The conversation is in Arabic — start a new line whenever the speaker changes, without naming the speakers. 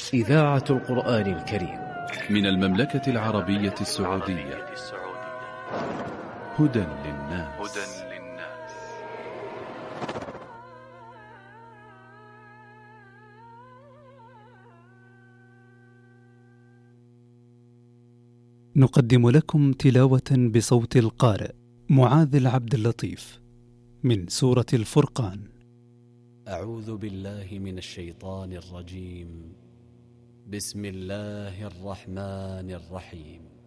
إذاعة القرآن الكريم
من المملكة العربية السعودية. هدى للناس.
نقدم لكم تلاوة بصوت القارئ معاذ العبد اللطيف من سورة الفرقان.
أعوذ بالله من الشيطان الرجيم. بسم الله الرحمن الرحيم.